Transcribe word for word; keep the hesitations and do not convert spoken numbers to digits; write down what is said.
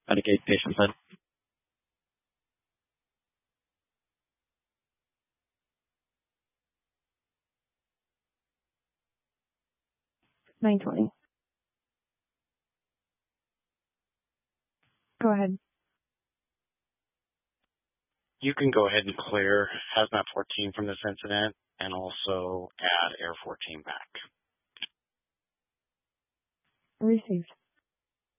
Medicaid patient side. nine twenty. Go ahead. You can go ahead and clear Hazmat fourteen from this incident and also add Air fourteen back. Received.